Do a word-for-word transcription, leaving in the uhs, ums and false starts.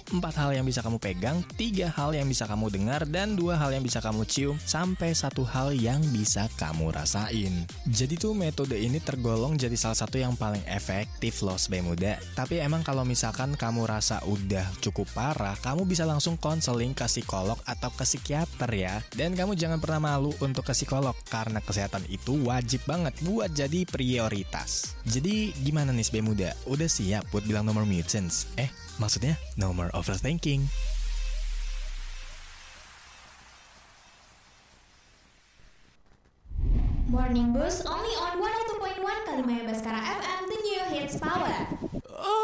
empat hal yang bisa kamu pegang, tiga hal yang bisa kamu dengar, dan dua hal yang bisa kamu cium, sampai satu hal yang bisa kamu rasain. Jadi tuh metode ini tergolong jadi salah satu yang paling efektif loh Sobat Muda. Tapi emang kalau misalkan kamu rasa udah cukup parah, kamu bisa langsung konseling ke psikolog atau ke psikiater ya. Dan kamu jangan pernah malu untuk ke psikolog, karena kesehatan itu wajib banget buat jadi prioritas. Jadi gimana nih Sobat Muda? Udah siap buat bilang no more mutants? Eh, maksudnya no more overthinking. Morning Boost only on one oh two point one Kalimaya Baskara F M, the new hits power.